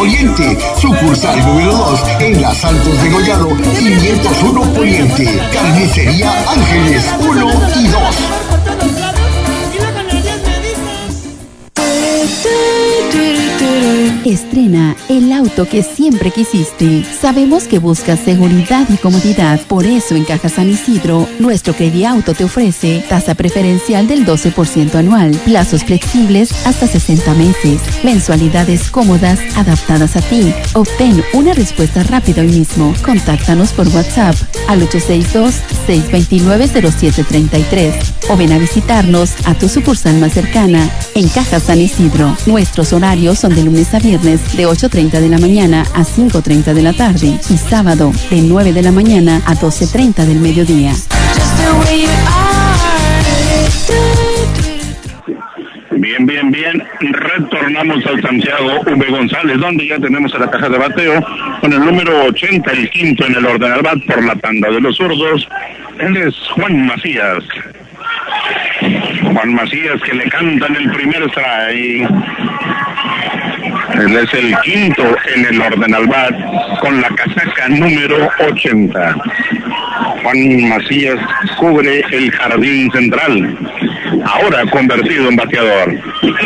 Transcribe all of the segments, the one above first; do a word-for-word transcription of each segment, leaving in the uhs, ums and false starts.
Poniente. Sucursal número dos en la Santos de Gollado, quinientos uno Poniente. Carnicería Ángeles uno y dos. Estrena el auto que siempre quisiste. Sabemos que buscas seguridad y comodidad. Por eso en Caja San Isidro, nuestro Crediauto te ofrece tasa preferencial del doce por ciento anual, plazos flexibles hasta sesenta meses, mensualidades cómodas adaptadas a ti. Obtén una respuesta rápida hoy mismo. Contáctanos por WhatsApp al ocho seis dos, seis dos nueve, cero siete tres tres o ven a visitarnos a tu sucursal más cercana en Caja San Isidro. Nuestros horarios son de lunes a viernes de ocho treinta de la mañana a cinco treinta de la tarde y sábado de nueve de la mañana a doce treinta del mediodía. Bien, bien, bien. Retornamos al Santiago V. González, donde ya tenemos a la caja de bateo con el número ochenta, el quinto en el orden al bat por la tanda de los zurdos. Él es Juan Macías. Juan Macías, que le cantan el primer strike. Él es el quinto en el orden al bat con la casaca número ochenta. Juan Macías cubre el jardín central, ahora convertido en bateador.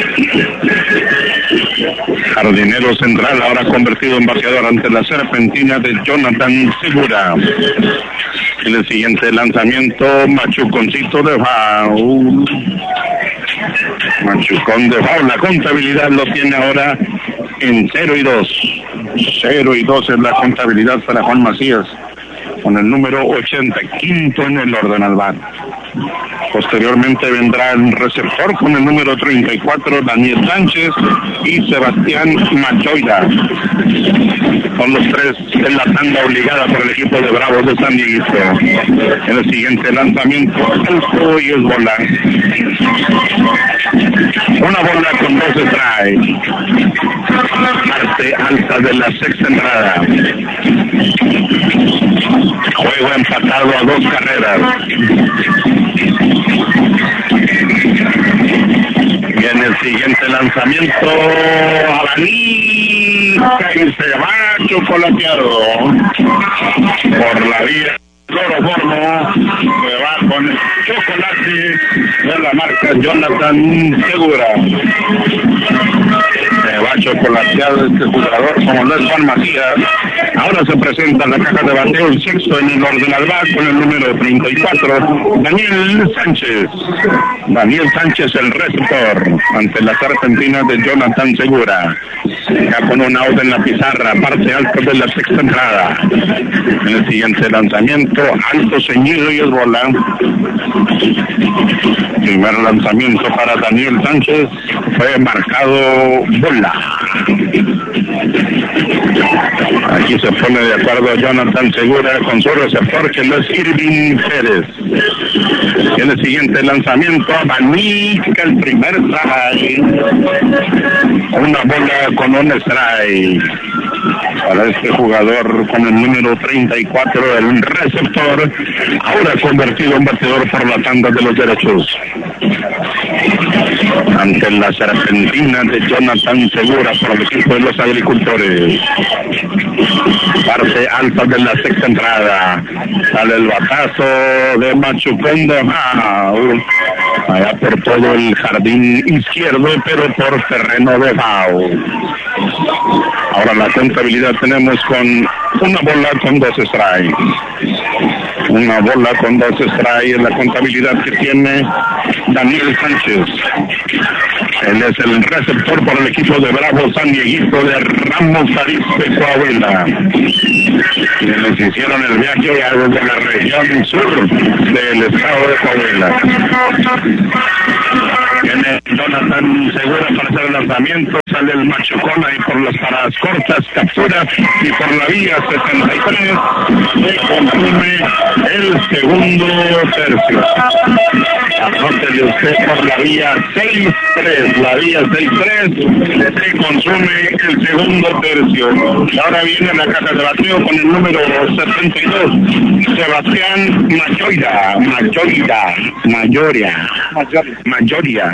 Jardinero central, ahora convertido en bateador ante la serpentina de Jonathan Segura. En el siguiente lanzamiento, Machuconcito de Foul. Machucón de Foul. La contabilidad lo tiene ahora en cero y dos. cero y dos es la contabilidad para Juan Macías, con el número ochenta, quinto en el orden al bat. Posteriormente vendrá el receptor con el número treinta y cuatro, Daniel Sánchez y Sebastián Machoida. Son los tres en la tanda obligada por el equipo de Bravos de San Dieguito. En el siguiente lanzamiento, alto y es bola. Una bola con dos strikes. Parte alta de la sexta entrada. Juego empatado a dos carreras. Viene el siguiente lanzamiento, abanica y se va chocolateado por la vía cloroformo, se va con el chocolate de la marca Jonathan Segura. Se va chocolateado este jugador, como lo es Juan Macías. Ahora se presenta en la caja de bateo el sexto en el orden al bat con el número treinta y cuatro, Daniel Sánchez. Daniel Sánchez, el receptor, ante la serpentina de Jonathan Segura. Ya con una out en la pizarra, parte alta de la sexta entrada. En el siguiente lanzamiento, alto, ceñido y es bola. Primer lanzamiento para Daniel Sánchez, fue marcado bola. Aquí se pone de acuerdo Jonathan Segura con su receptor, que no es Irving Pérez. En el siguiente lanzamiento, magnífica el primer strike. Una bola con un strike para este jugador con el número treinta y cuatro, el receptor, ahora convertido en bateador por la tanda de los derechos. Ante la serpentina de Jonathan Segura por el equipo de los agricultores. Parte alta de la sexta entrada. Sale el batazo de Machucón de Foul. Allá por todo el jardín izquierdo, pero por terreno de foul. Ahora la contabilidad tenemos con una bola con dos strikes. Una bola con dos strikes en la contabilidad que tiene Daniel Sánchez. Él es el receptor por el equipo de Bravo San Dieguito de Ramos Arizpe, Coahuila. Quienes hicieron el viaje desde la región sur del estado de Coahuila. Viene Jonathan Segura para hacer el lanzamiento, sale el Machucón ahí por las paradas cortas, captura y por la vía setenta y tres se consume el segundo tercio. Anótele usted por la vía seis tres, la vía seis tres se consume el segundo tercio. Ahora viene la caja de bateo con el número setenta y dos, Sebastián Machoida, Machoida, Mayoria, Mayoria.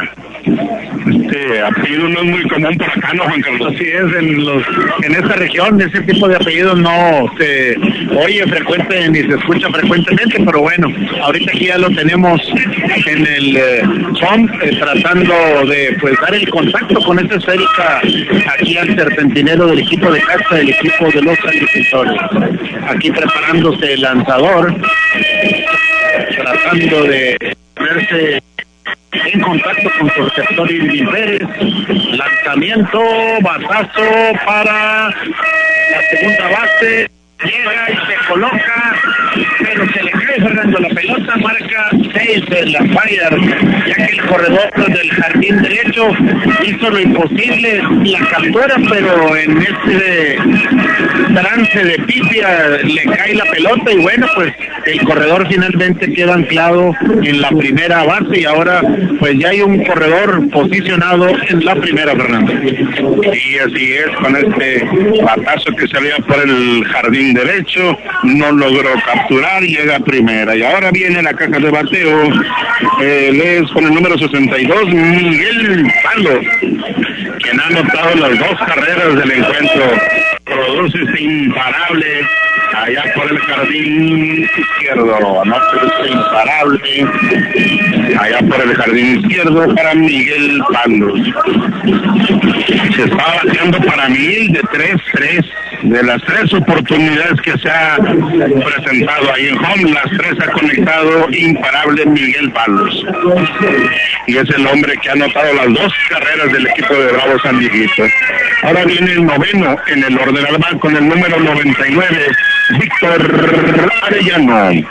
Este apellido no es muy común por acá, ¿no, Juan Carlos? Así es, en los en esta región ese tipo de apellidos no se oye frecuente ni se escucha frecuentemente, pero bueno, ahorita aquí ya lo tenemos en el eh, home, eh, tratando de pues dar el contacto con esta esférica aquí al serpentinero del equipo de casa, del equipo de los agricultores. Aquí preparándose el lanzador, tratando de ponerse en contacto con su receptor Irving Pérez. Lanzamiento, batazo para la segunda base. Llega y se coloca, pero se le cae Fernando la pelota, marca seis en la fire, ya que el corredor del jardín derecho hizo lo imposible, la captura, pero en este trance de pipia le cae la pelota y bueno, pues el corredor finalmente queda anclado en la primera base y ahora pues ya hay un corredor posicionado en la primera, Fernando. Sí, así es, con este batazo que salía por el jardín derecho, no logró capturar, llega a primera. Y ahora viene la caja de bateo, él es con el número sesenta y dos, Miguel Palos, quien ha anotado las dos carreras del encuentro. Produce este imparable allá por el jardín izquierdo, anota este imparable allá por el jardín izquierdo para Miguel Palos. Se está bateando para mil de tres tres. De las tres oportunidades que se ha presentado ahí en home, las tres ha conectado imparable Miguel Palos. Y es el hombre que ha anotado las dos carreras del equipo de Bravos San Dieguito. Ahora viene el noveno en el orden al bar con el número noventa y nueve, Víctor Arellano.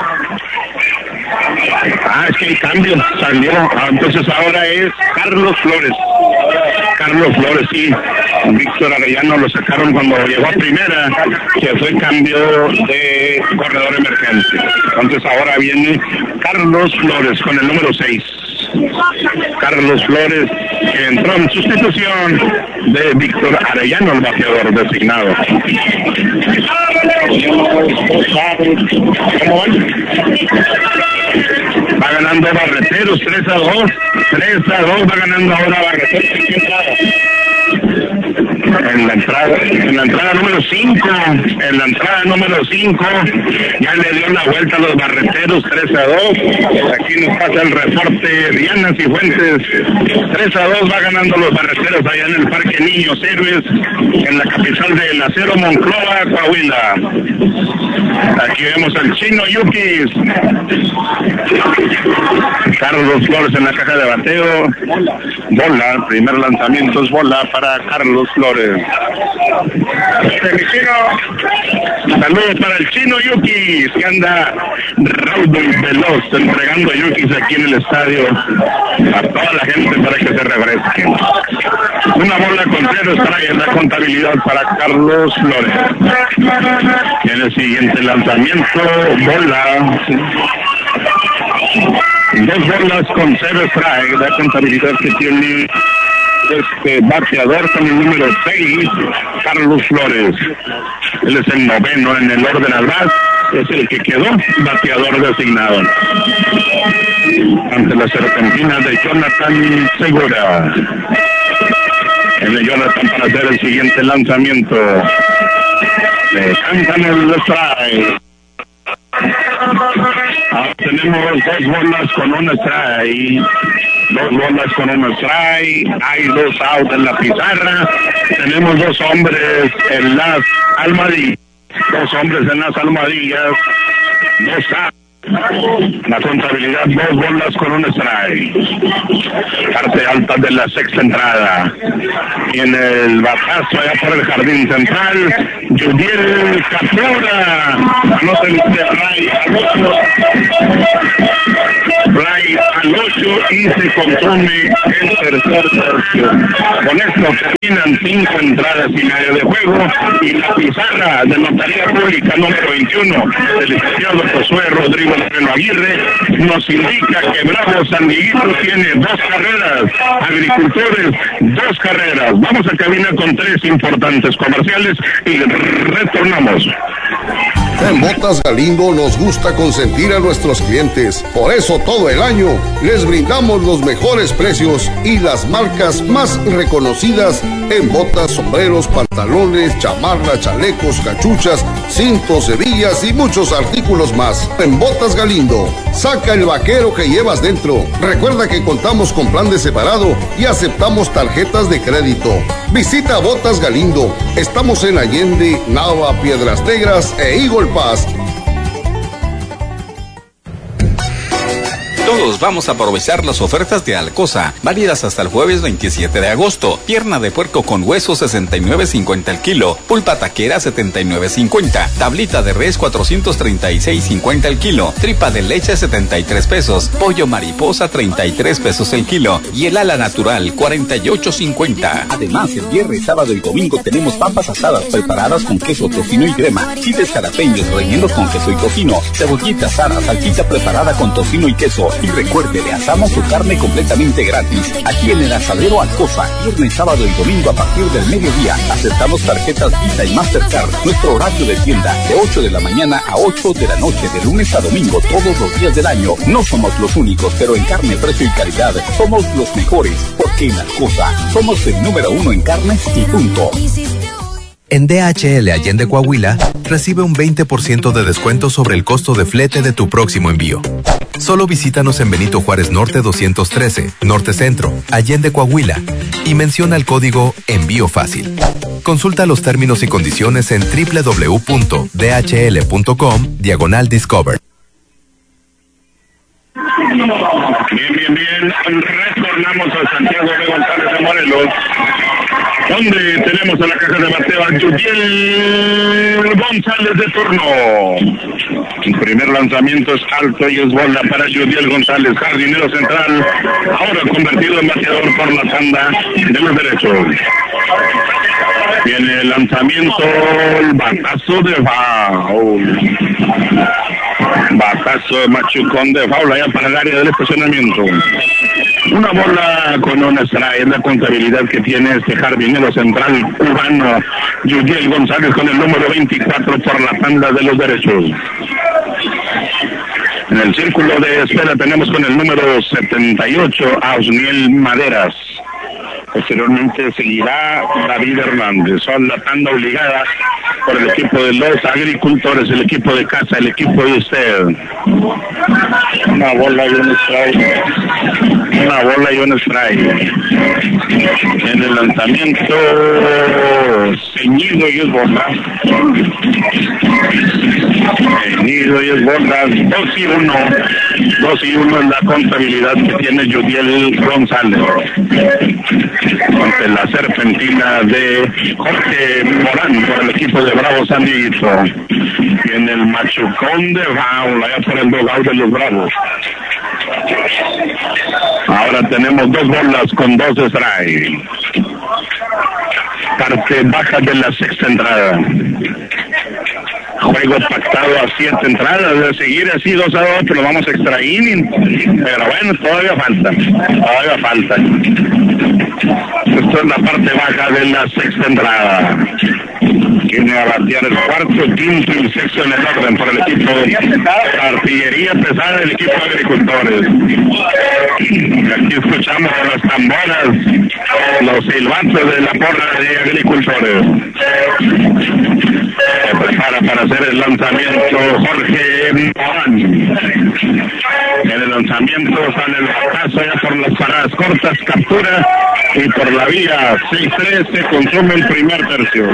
Ah, es que hay cambio, salió. Ah, entonces ahora es Carlos Flores. Carlos Flores, sí. Víctor Arellano lo sacaron cuando llegó a primera, que fue cambio de corredor emergente. Entonces ahora viene Carlos Flores con el número seis. Carlos Flores, que entró en sustitución de Víctor Arellano, el bateador designado. ¿Cómo van? Va ganando Barreteros tres a dos. tres a dos va ganando ahora Barreteros. En la entrada, en la entrada número cinco, en la entrada número cinco, ya le dio la vuelta a los Barreteros tres a dos. Aquí nos pasa el reporte Diana Cifuentes. tres a dos va ganando los Barreteros allá en el Parque Niños Héroes, en la capital del acero, Monclova, Coahuila. Aquí vemos al Chino Yukis. Carlos Flores en la caja de bateo. Bola, primer lanzamiento es bola para Carlos Flores. Saludos para el Chino Yukis, que anda raudo y veloz entregando Yukis aquí en el estadio a toda la gente para que se refresque. Una bola con cero strike en la contabilidad para Carlos Flores. En el siguiente lanzamiento, bola. Dos bolas con cero strike, la contabilidad que tiene este bateador con el número seis, Carlos Flores. Él es el noveno en el orden al bat, es el que quedó bateador designado ante la serpentina de Jonathan Segura. El de Jonathan para hacer el siguiente lanzamiento. Le cantan el strike. Ah, tenemos dos bolas con un strike. Dos bolas con un strike. Hay dos outs en la pizarra. Tenemos dos hombres en las almohadillas. Dos hombres en las almohadillas. Dos outs. La contabilidad, dos bolas con un strike. Parte alta de la sexta entrada. Y en el batazo allá por el jardín central, Judiel Capura. Anota el Ray al ocho. Ray al ocho y se consume el tercer tercio. Con esto terminan cinco entradas y media de juego. Y la pizarra de Notaría Pública número veintiuno del licenciado Josué Rodrigo Moreno Aguirre nos indica que Bravo San Dieguito tiene dos carreras, Agricultores dos carreras. Vamos a cabina con tres importantes comerciales y retornamos. En Botas Galindo nos gusta consentir a nuestros clientes. Por eso todo el año les brindamos los mejores precios y las marcas más reconocidas en botas, sombreros, pantalones, chamarras, chalecos, cachuchas, cintos, hebillas y muchos artículos más. En Botas Galindo, saca el vaquero que llevas dentro. Recuerda que contamos con plan de separado y aceptamos tarjetas de crédito. Visita Botas Galindo. Estamos en Allende, Nava, Piedras Negras e Eagle Pass. Todos vamos a aprovechar las ofertas de Alcosa, válidas hasta el jueves veintisiete de agosto. Pierna de puerco con hueso sesenta y nueve cincuenta el kilo, pulpa taquera setenta y nueve cincuenta, tablita de res cuatrocientos treinta y seis cincuenta el kilo, tripa de leche setenta y tres pesos, pollo mariposa treinta y tres pesos el kilo y el ala natural cuarenta y ocho cincuenta. Además, el viernes, sábado y domingo tenemos papas asadas preparadas con queso, tocino y crema, chiles jalapeños rellenos con queso y tocino, cebollita asada, salchicha preparada con tocino y queso. Y recuerde, le asamos su carne completamente gratis. Aquí en el Asadero Alcosa, viernes, sábado y domingo a partir del mediodía. Aceptamos tarjetas Visa y Mastercard. Nuestro horario de tienda, de ocho de la mañana a ocho de la noche, de lunes a domingo, todos los días del año. No somos los únicos, pero en carne, precio y calidad, somos los mejores. Porque en Alcosa, somos el número uno en carnes y punto. En D H L Allende Coahuila, recibe un veinte por ciento de descuento sobre el costo de flete de tu próximo envío. Solo visítanos en Benito Juárez Norte doscientos trece, Norte Centro, Allende Coahuila, y menciona el código Envío Fácil. Consulta los términos y condiciones en doble u doble u doble u punto d h l punto com diagonal discover. Bien, bien, bien. Retornamos a Santiago de González de Morelos, donde tenemos a la caja de bateo a Yudiel González de turno. El primer lanzamiento es alto y es bola para Yudiel González, jardinero central, ahora convertido en bateador por la tanda de los derechos. Viene el lanzamiento, el batazo de foul. Batazo de machucón de foul allá para el área del estacionamiento. Una bola con un strike, es la contabilidad que tiene este jardinero central cubano, Yudiel González, con el número veinticuatro por la tanda de los derechos. En el círculo de espera tenemos con el número setenta y ocho a Osniel Maderas. Posteriormente seguirá David Hernández. Son la tanda obligada por el equipo de los agricultores, el equipo de casa, el equipo de usted. Una bola y un strike. Una bola y un strike. En el lanzamiento ceñido y es bola. Ceñido y es bola. Dos y uno. Dos y uno es la contabilidad que tiene Yudiel González. Ante la serpentina de Jorge Morán por el equipo de Bravos San Dieguito. Y en el machucón de foul, allá por el dugout de los Bravos. Ahora tenemos dos bolas con dos strikes. Parte baja de la sexta entrada. Juego pactado a siete entradas, de seguir así dos a dos, lo vamos a extraer, pero bueno, todavía falta, todavía falta. Esto es la parte baja de la sexta entrada. Viene a batear el cuarto, quinto y sexto en el orden por el equipo de artillería pesada del equipo de agricultores. Aquí escuchamos las tamboras, los silbatos de la porra de agricultores. Se prepara para hacer el lanzamiento Jorge Morán. En el lanzamiento sale el batazo ya por las paradas cortas, captura y por la vía seis tres se consume el primer tercio.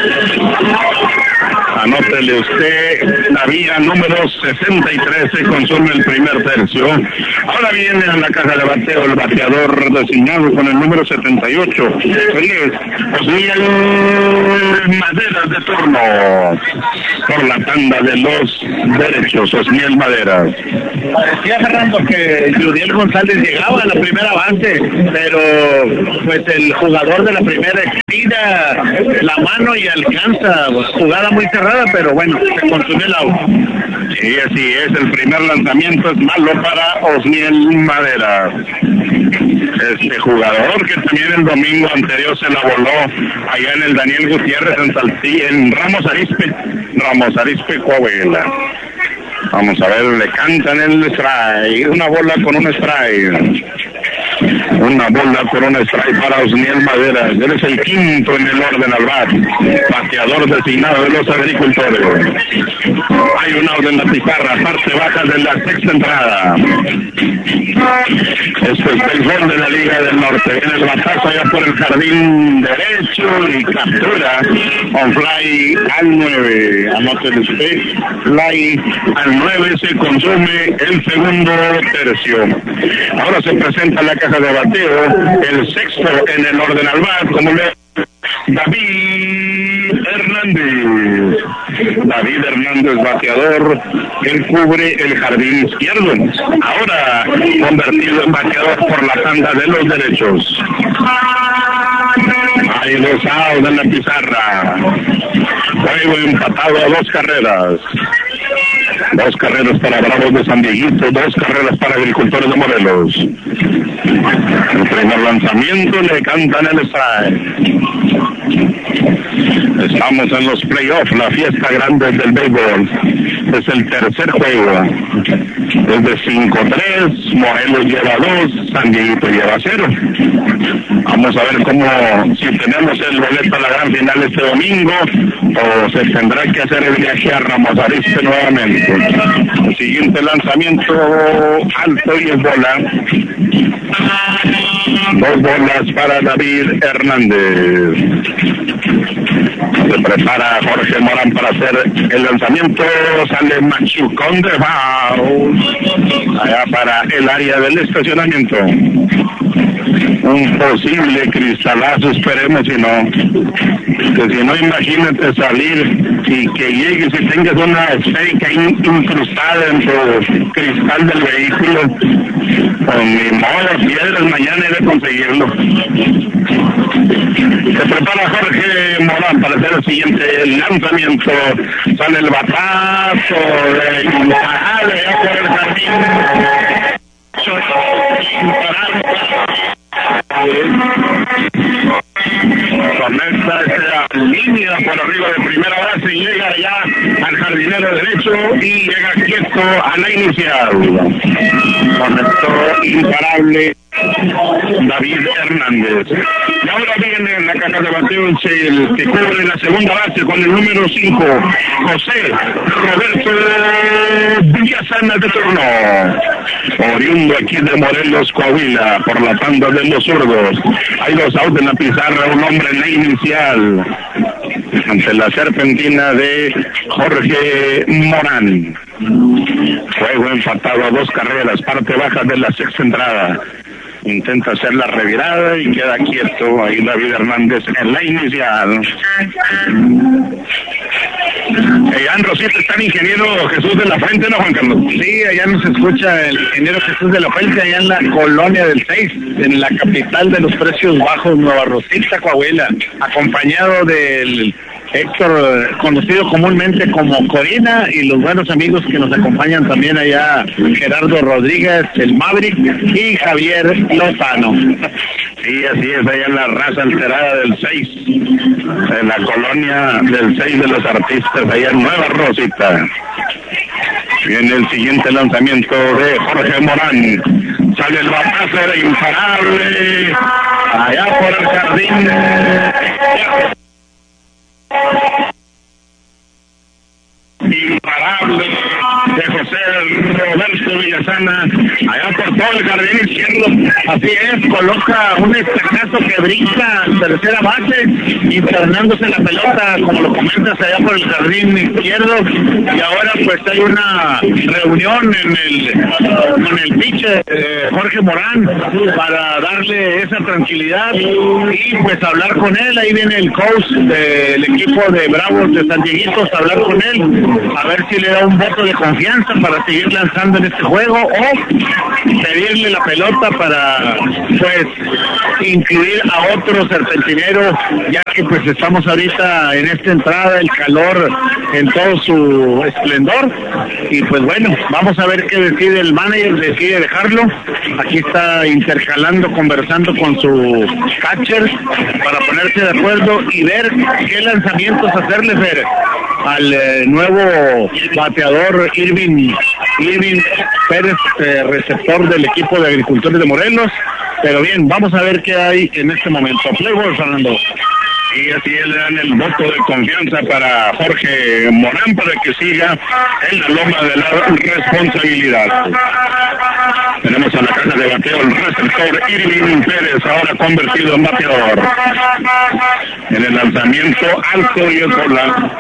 Anótele usted, la vía número sesenta y tres se consume el primer tercio. Ahora viene a la caja de bateo el bateador designado con el número setenta y ocho. Él es Osniel Maderas de turno por la tanda de los derechos. Osniel Maderas. Parecía, Fernando, que Yudiel González llegaba a la primera base, pero pues el jugador de la primera estira la mano y alcanza. Jugada muy cerrada, pero bueno, se consumió el auto. Sí, así es, el primer lanzamiento es malo para Osniel Maderas. este jugador que también el domingo anterior se la voló allá en el Daniel Gutiérrez en Saltillo, en Ramos Arizpe, Ramos Arizpe, Coahuila. Vamos a ver, le cantan el strike, una bola con un strike. Una bola con un strike para Osniel Madera. Él es el quinto en el orden al bat. Bateador designado de los agricultores. Hay un out en la pizarra, parte baja de la sexta entrada. Este es el gol de la Liga del Norte. Viene el batazo allá por el jardín derecho y captura on fly al nueve. Anoten usted, fly al nueve, se consume el segundo tercio. Ahora se presenta la caja de bateo, el sexto en el orden al bat, como le David Hernández. David Hernández, bateador, él cubre el jardín izquierdo. Ahora convertido en bateador por la tanda de los derechos. Hay dos outs en la pizarra. Juego empatado a dos carreras. Dos carreras para Bravos de San Dieguito, dos carreras para Agricultores de Morelos. El primer lanzamiento le cantan el strike. Estamos en los playoffs, la fiesta grande del béisbol. Es el tercer juego. Es de cinco tres, Morelos lleva dos, San Dieguito lleva cero. Vamos a ver cómo, si tenemos el boleto a la gran final este domingo, o se tendrá que hacer el viaje a Ramos Arizpe nuevamente. El siguiente lanzamiento alto y es bola. Dos bolas para David Hernández. Se prepara Jorge Morán para hacer el lanzamiento. Sale Machucón de Bao allá para el área del estacionamiento. Un posible cristalazo, esperemos si no. Que si no, imagínate salir y que llegues y tengas una fake incrustada en tu cristal del vehículo. Con mi modo, piedras, mañana he de conseguirlo. Se prepara Jorge Morán para hacer el siguiente lanzamiento. Sale el batazo de imparable ya por el jardín. Conecta esa línea por arriba de primera base y llega ya al jardinero derecho y llega quieto a la inicial. Conectó imparable David Hernández. Y ahora viene la caja de bateo el que cubre la segunda base con el número cinco, José Roberto Villasana de turno. Oriundo aquí de Morelos, Coahuila, por la tanda de los zurdos. Hay dos outs en la pizarra, un hombre en la inicial. Ante la serpentina de Jorge Morán. Juego empatado a dos carreras, parte baja de la sexta entrada. Intenta hacer la revirada y queda quieto ahí David Hernández en la inicial. Eh, en Rosita está el ingeniero Jesús de la Fuente, ¿no, Juan Carlos? Sí, allá nos escucha el ingeniero Jesús de la Fuente, allá en la colonia del seis, en la capital de los precios bajos, Nueva Rosita, Coahuila, acompañado del Héctor, conocido comúnmente como Corina, y los buenos amigos que nos acompañan también allá, Gerardo Rodríguez, el Maverick, y Javier Lozano. Sí, así es, allá en la raza alterada del seis, en la colonia del seis de los artistas, allá en Nueva Rosita. Viene el siguiente lanzamiento de Jorge Morán. Sale el batazo, era imparable, allá por el jardín. Imparable de José Roberto Villasana, allá por todo el jardín izquierdo. Así es, coloca un espejazo que brinca tercera base, internándose la pelota, como lo comentas, allá por el jardín izquierdo. Y ahora pues hay una reunión en el con el pitcher eh, Jorge Morán para darle esa tranquilidad y pues hablar con él. Ahí viene el coach del equipo de Bravos de San Dieguito a hablar con él, a ver si le da un voto de confianza para seguir lanzando en este juego o pedirle la pelota para, pues, incluir a otro serpentinero, ya que pues estamos ahorita en esta entrada, el calor en todo su esplendor, y pues bueno, vamos a ver qué decide el manager, decide dejarlo. Aquí está intercalando, conversando con su catcher para ponerse de acuerdo y ver qué lanzamientos hacerle ver al eh, nuevo bateador Irving Irving Pérez, eh, receptor del equipo de agricultores de Morelos. Pero bien, vamos a ver qué hay en este momento. Playboy, Fernando. Y así le dan el voto de confianza para Jorge Morán para que siga en la loma de la responsabilidad. Tenemos a la caja de bateo el receptor Irving Pérez, ahora convertido en bateador. En el lanzamiento alto y es por la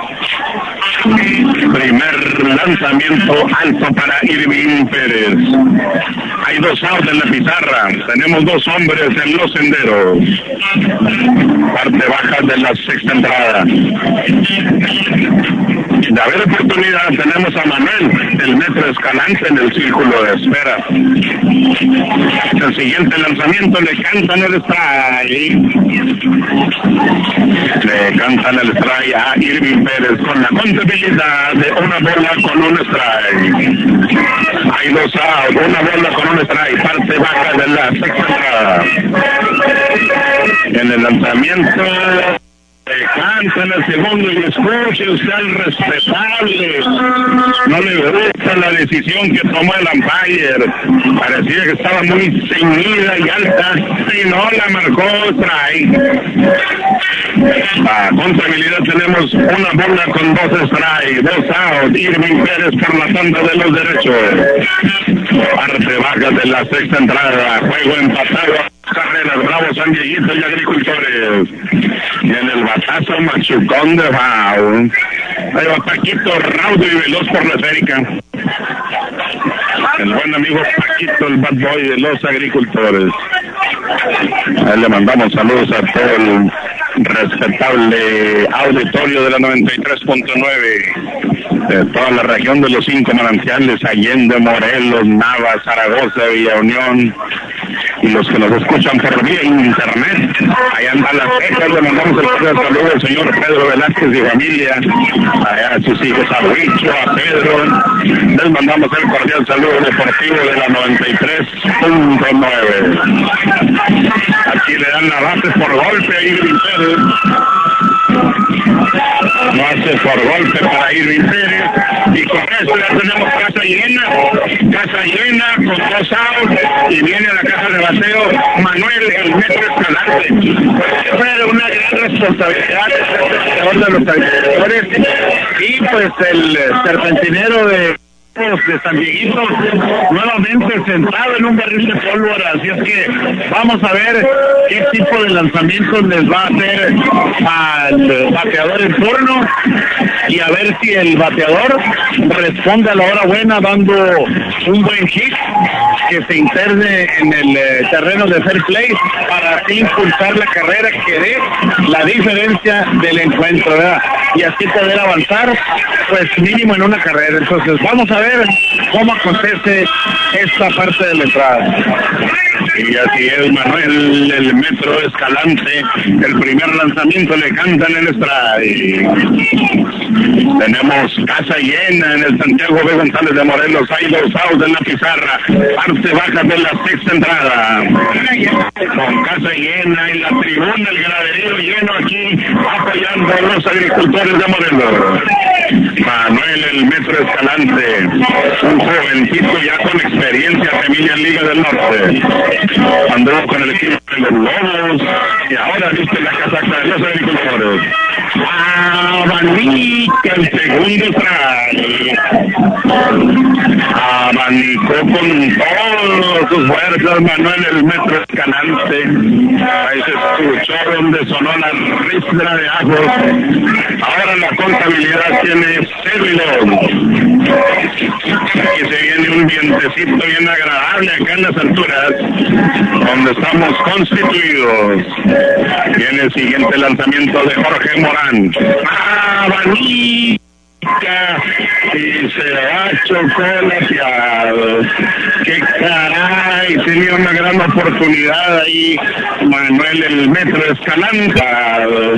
primer lanzamiento alto para Irving Pérez. Hay dos outs en la pizarra. Tenemos dos hombres en los senderos. Parte baja de la sexta entrada. De haber oportunidad, tenemos a Manuel, el metro Escalante, en el círculo de espera. El siguiente lanzamiento le cantan el strike. Le cantan el strike a Irving Pérez con la contabilidad de una bola con un strike. Hay dos outs, una bola con un strike, parte baja de la sexta entrada. En el lanzamiento le cantan el segundo y escuche usted al respetable. No le gusta la decisión que tomó el umpire. Parecía que estaba muy ceñida y alta y no la marcó strike. A contabilidad tenemos una bola con dos strikes, dos outs. Irving Pérez por la tanda de los derechos. Parte baja de la sexta entrada. Juego empatado. Carreras, Bravos, San Dieguito y Agricultores. Y en el batazo machucón de foul. Ahí va Paquito, raudo y veloz por la esférica. El buen amigo Paquito, el bad boy de los Agricultores. Ahí le mandamos saludos a todo el respetable auditorio de la noventa y tres punto nueve, de toda la región de los cinco manantiales, Allende, Morelos, Nava, Zaragoza, Villa Unión, y los que nos escuchan por vía internet. Allá en Dallas, Texas, le mandamos el cordial saludo al señor Pedro Velázquez y familia, allá a sus hijos, a Huicho, a Pedro. Les mandamos el cordial saludo deportivo de la noventa y tres punto nueve. Aquí le dan la base por golpe a Irving Pérez. No hace por golpe para Irving Pérez. Y con eso ya tenemos casa llena. Casa llena con dos outs. Y viene a la casa de bateo Manuel, el metro Escalante. Fue una gran responsabilidad de los agricultores. Y pues el serpentinero de de San Dieguito nuevamente sentado en un barril de pólvora, así es que vamos a ver qué tipo de lanzamientos les va a hacer al bateador en turno y a ver si el bateador responde a la hora buena dando un buen hit que se interne en el eh, terreno de fair play para así impulsar la carrera que dé la diferencia del encuentro, ¿verdad? Y así poder avanzar pues mínimo en una carrera. Entonces vamos a ver cómo acontece esta parte de la entrada. Y así es, Manuel, el metro Escalante, el primer lanzamiento le cantan el strike. Tenemos casa llena en el Santiago B. González de Morelos, hay dos outs en la pizarra, parte baja de la sexta entrada. Con casa llena en la tribuna, el graderío lleno aquí, apoyando a los agricultores de Morelos. Manuel, el metro Escalante, un jovencito ya con experiencia, familia en Liga del Norte. Andó con el equipo de los Lobos y ahora viste la casaca de los agricultores. Abanica el segundo strike. Abanicó con todas sus fuerzas Manuel, el metro Escalante. Ahí se escuchó donde sonó la ristra de ajos. Ahora la contabilidad tiene cero y dos. Aquí se viene un vientecito bien agradable acá en las alturas donde estamos constituidos. Viene el siguiente lanzamiento de Jorge Morán. Abanico y se va Chocolateado. ¡Qué caray! Tenía una gran oportunidad ahí Manuel el Metro Escalante.